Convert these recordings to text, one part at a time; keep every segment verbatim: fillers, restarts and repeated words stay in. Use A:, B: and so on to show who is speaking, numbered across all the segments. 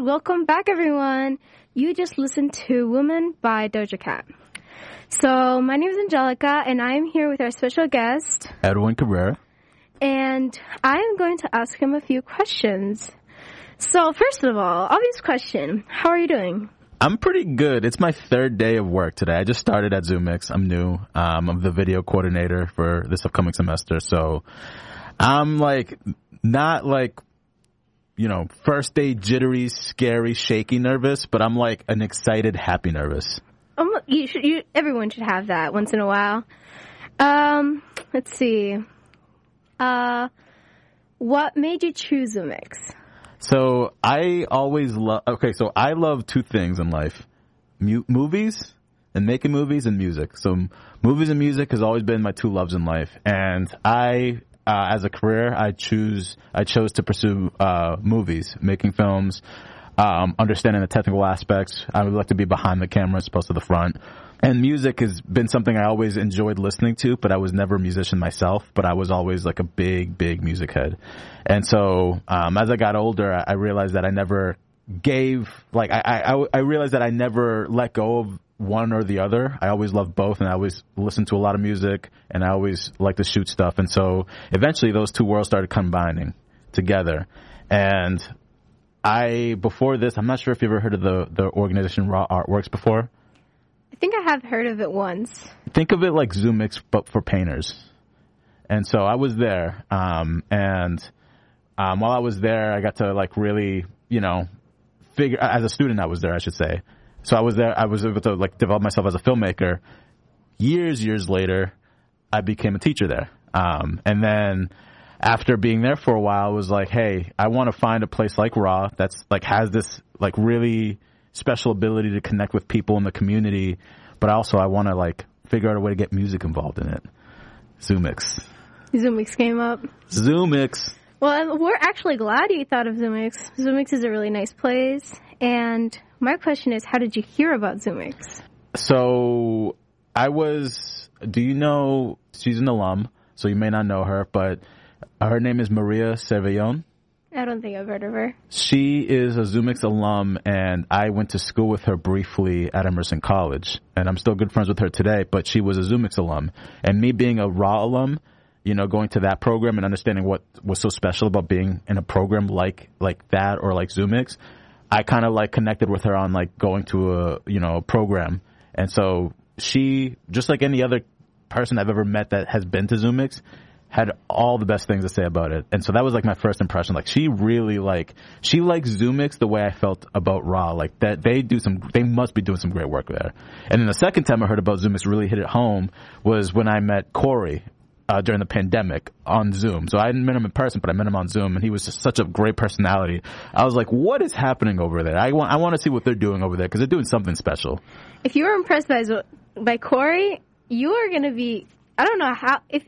A: And welcome back, everyone. You just listened to Woman by Doja Cat. So my name is Angelica, and I am here with our special guest,
B: Edwin Cabrera.
A: And I am going to ask him a few questions. So first of all, obvious question, how are you doing?
B: I'm pretty good. It's my third day of work today. I just started at ZoomX. I'm new. Um, I'm the video coordinator for this upcoming semester. So I'm like, not like, you know, first day jittery, scary, shaky, nervous, but I'm like an excited, happy, nervous.
A: Um, you should, you, everyone should have that once in a while. Um, let's see. Uh, what made you choose ZoomX?
B: So I always love, okay, so I love two things in life, Mu- movies and making movies and music. So movies and music has always been my two loves in life. And I, uh, as a career, I choose, I chose to pursue, uh, movies, making films, um, understanding the technical aspects. I would like to be behind the camera as opposed to the front. And music has been something I always enjoyed listening to, but I was never a musician myself, but I was always like a big, big music head. And so, um, as I got older, I, I realized that I never gave, like, I, I, I realized that I never let go of one or the other. I always loved both, and I always listened to a lot of music, and I always liked to shoot stuff. And so eventually those two worlds started combining together. And I, before this, I'm not sure if you've ever heard of the, the organization Raw Artworks before.
A: I think I have heard of it once.
B: Think of it like ZoomX, but for painters. And so I was there, um, and um, while I was there, I got to like really, you know, figure. As a student, I was there, I should say. So I was there. I was able to like develop myself as a filmmaker. Years, years later, I became a teacher there. Um, and then after being there for a while, I was like, hey, I want to find a place like Raw that's like has this like really special ability to connect with people in the community, but also I want to like figure out a way to get music involved in it. ZoomX.
A: ZoomX came up.
B: ZoomX.
A: Well, we're actually glad you thought of ZoomX. ZoomX is a really nice place. And my question is, how did you hear about ZoomX?
B: So I was, do you know, she's an alum, so you may not know her, but her name is Maria Cervellon.
A: I don't think I've heard of her.
B: She is a ZoomX alum, and I went to school with her briefly at Emerson College, and I'm still good friends with her today, but she was a ZoomX alum. And me being a Raw alum, you know, going to that program and understanding what was so special about being in a program like like that or like ZoomX, I kind of like connected with her on like going to a, you know, a program. And so she, just like any other person I've ever met that has been to ZoomX, had all the best things to say about it. And so that was like my first impression. Like she really like, she likes ZoomX the way I felt about Raw. Like that they do some, they must be doing some great work there. And then the second time I heard about ZoomX really hit it home was when I met Corey uh, during the pandemic on Zoom. So I didn't meet him in person, but I met him on Zoom, and he was just such a great personality. I was like, what is happening over there? I want, I want to see what they're doing over there because they're doing something special.
A: If you were impressed by, by Corey, you are going to be, I don't know how, if,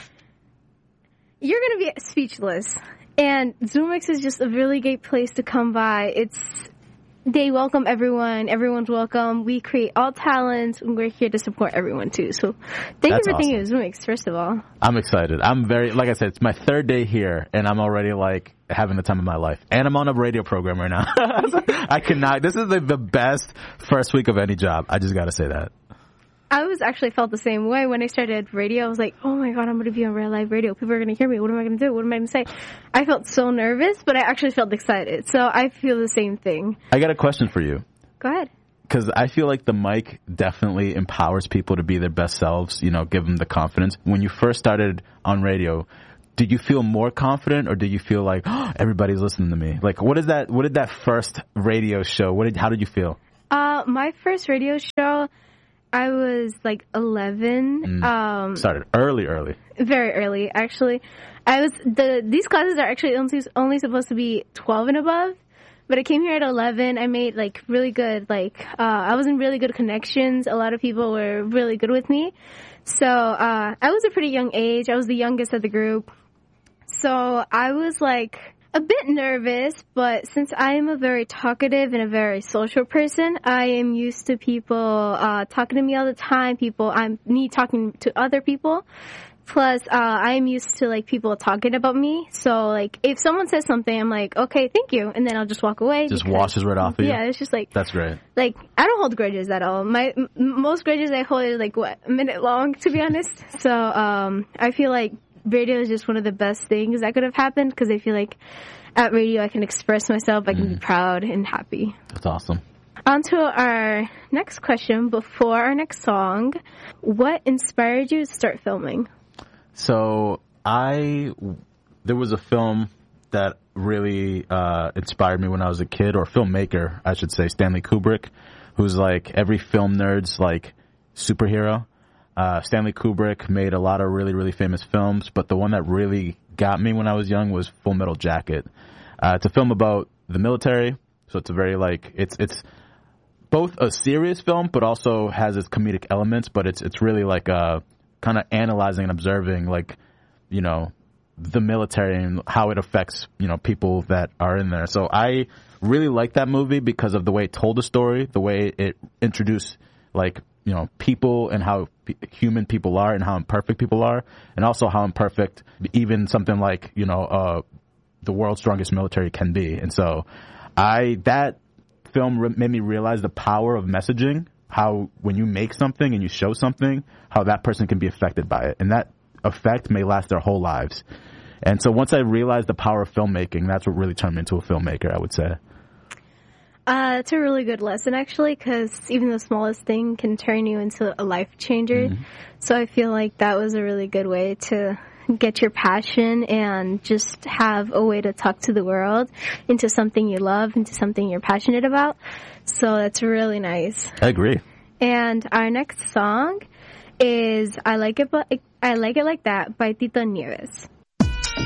A: you're going to be speechless. And ZoomX is just a really great place to come by. It's, they welcome everyone. Everyone's welcome. We create all talents, and we're here to support everyone too. So thank
B: That's
A: you for
B: awesome.
A: thinking of ZoomX, first of all.
B: I'm excited. I'm very, like I said, it's my third day here, and I'm already like having the time of my life. And I'm on a radio program right now. I cannot, this is like the best first week of any job. I just got to say that.
A: I was actually felt the same way when I started radio. I was like, oh my God, I'm going to be on Real Live Radio. People are going to hear me. What am I going to do? What am I going to say? I felt so nervous, but I actually felt excited. So I feel the same thing.
B: I got a question for you.
A: Go ahead.
B: Because I feel like the mic definitely empowers people to be their best selves, you know, give them the confidence. When you first started on radio, did you feel more confident, or did you feel like, oh, everybody's listening to me? Like, what is that? What did that first radio show, what did, how did you feel?
A: Uh, my first radio show, I was like eleven.
B: Mm.
A: Um,
B: Started early, early.
A: Very early, actually. I was the these classes are actually only, only supposed to be twelve and above, but I came here at eleven. I made like really good like uh, I was in really good connections. A lot of people were really good with me, so uh, I was a pretty young age. I was the youngest of the group, so I was like a bit nervous, but since I am a very talkative and a very social person, I am used to people uh, talking to me all the time. People, I'm me talking to other people. Plus, uh, I'm used to like people talking about me. So like, if someone says something, I'm like, okay, thank you, and then I'll just walk away.
B: Just
A: because,
B: washes right off of you.
A: Yeah, it's just like
B: that's great.
A: Like, I don't hold grudges at all. My m- most grudges I hold is like what a minute long, to be honest. So um, I feel like radio is just one of the best things that could have happened because I feel like at radio I can express myself, I can mm. be proud and happy.
B: That's awesome.
A: On to our next question before our next song. What inspired you to start filming?
B: So I, there was a film that really uh, inspired me when I was a kid, or filmmaker, I should say, Stanley Kubrick, who's like every film nerd's like superhero. Uh, Stanley Kubrick made a lot of really, really famous films, but the one that really got me when I was young was Full Metal Jacket. Uh, it's a film about the military, so it's a very like, it's, it's both a serious film, but also has its comedic elements, but it's, it's really like a, kind of analyzing and observing, like, you know, the military and how it affects, you know, people that are in there. So I really like that movie because of the way it told the story, the way it introduced, like, you know, people and how p- human people are and how imperfect people are, and also how imperfect even something like, you know, uh, the world's strongest military can be. And so I, that film re- made me realize the power of messaging, how when you make something and you show something, how that person can be affected by it. And that effect may last their whole lives. And so once I realized the power of filmmaking, that's what really turned me into a filmmaker, I would say.
A: Uh, it's a really good lesson, actually, because even the smallest thing can turn you into a life changer. Mm-hmm. So I feel like that was a really good way to get your passion and just have a way to talk to the world into something you love, into something you're passionate about. So that's really nice.
B: I agree.
A: And our next song is I Like It But I Like It Like That by Tito Nieves.